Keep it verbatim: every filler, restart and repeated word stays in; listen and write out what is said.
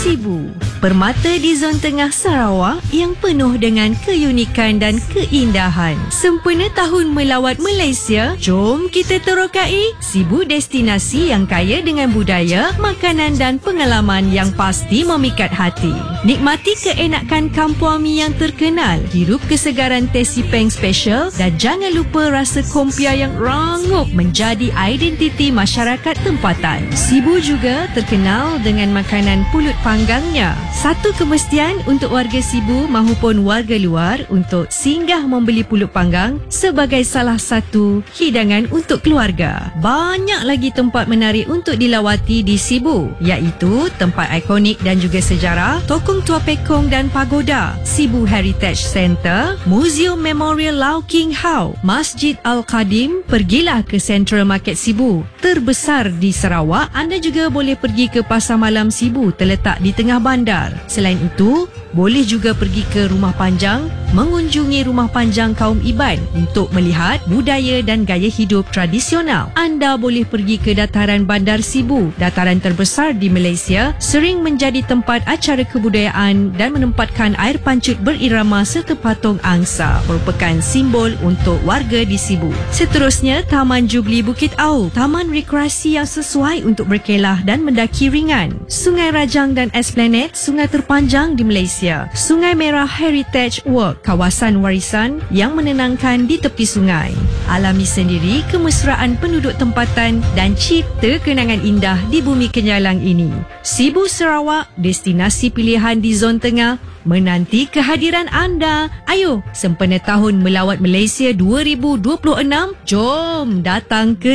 Sibu, permata di zon tengah Sarawak yang penuh dengan keunikan dan keindahan. Sempena tahun melawat Malaysia, jom kita terokai Sibu, destinasi yang kaya dengan budaya, makanan dan pengalaman yang pasti memikat hati. Nikmati keenakan kampung mi yang terkenal, hirup kesegaran teh sipeng special dan jangan lupa rasa kompia yang rangup menjadi identiti masyarakat tempatan. Sibu juga terkenal dengan makanan pulut panggangnya. Satu kemestian untuk warga Sibu mahupun warga luar untuk singgah membeli pulut panggang sebagai salah satu hidangan untuk keluarga. Banyak lagi tempat menarik untuk dilawati di Sibu, iaitu tempat ikonik dan juga sejarah, Tokong Tua Pekong dan Pagoda, Sibu Heritage Centre, Museum Memorial Lau King Hau, Masjid Al-Qadim. Pergilah ke Central Market Sibu, terbesar di Sarawak. Anda juga boleh pergi ke Pasar Malam Sibu, terletak di tengah bandar. Selain itu, boleh juga pergi ke Rumah Panjang, mengunjungi Rumah Panjang kaum Iban untuk melihat budaya dan gaya hidup tradisional. Anda boleh pergi ke Dataran Bandar Sibu, dataran terbesar di Malaysia, sering menjadi tempat acara kebudayaan dan menempatkan air pancut berirama serta patung angsa, merupakan simbol untuk warga di Sibu. Seterusnya, Taman Jubli Bukit Au, taman rekreasi yang sesuai untuk berkelah dan mendaki ringan. Sungai Rajang dan Esplanade, sungai terpanjang di Malaysia. Sungai Merah Heritage Walk, kawasan warisan yang menenangkan di tepi sungai. Alami sendiri kemesraan penduduk tempatan dan cipta kenangan indah di bumi kenyalang ini. Sibu Sarawak, destinasi pilihan di zon tengah, menanti kehadiran anda. Ayo, sempena tahun melawat Malaysia dua ribu dua puluh enam, jom datang ke